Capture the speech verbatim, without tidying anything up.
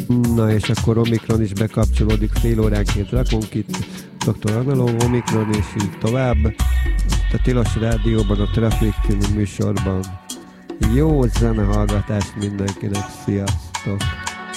Na és akkor Omikron is bekapcsolódik, fél óránként rakunk itt doktor Agnaló, Omikron és így tovább. A Tilos Rádióban, a Traffic című műsorban. Jó zenehallgatást mindenkinek, sziasztok!